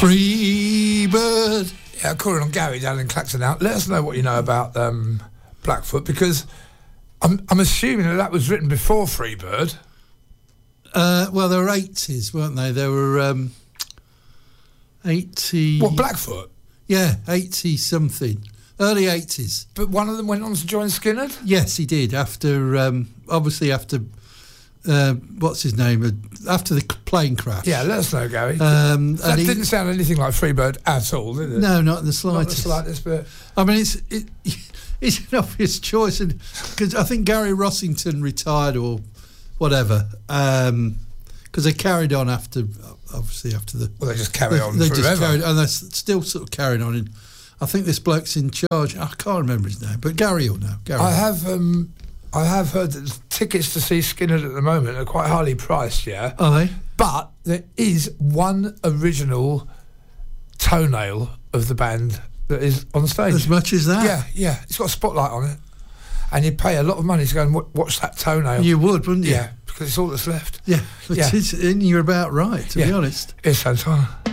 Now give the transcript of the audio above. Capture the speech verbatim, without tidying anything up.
Free bird. Yeah, calling on Gary down in Clacton now. Let us know what you know about um, Blackfoot, because I'm I'm assuming that that was written before Freebird. Uh, well, they were eighties, weren't they? They were um, eighty. What, Blackfoot? Yeah, eighty something, early eighties. But one of them went on to join Skinner? Yes, he did. After um, obviously after uh, what's his name? After the plane crash. Yeah, let us know, Gary. Um, that he, didn't sound anything like Freebird at all, did it? No, not in the slightest. Not the slightest, but I mean, it's it, it's an obvious choice, and because I think Gary Rossington retired or whatever, because um, they carried on after, obviously after the. Well, they just carry on They forever. just carried, and they're still sort of carrying on. In, I think this bloke's in charge. I can't remember his name, but Gary will know. Gary I will. have, um, I have heard that tickets to see Skinner at the moment are quite highly priced. Yeah, Are they? but there is one original toenail of the band that is on stage. As much as that? Yeah, yeah. It's got a spotlight on it, and you pay a lot of money to go and w- watch that toenail. You would, wouldn't you? Yeah, because it's all that's left. Yeah, Yeah. It is, and you're about right, to Yeah. be honest. It's Santana.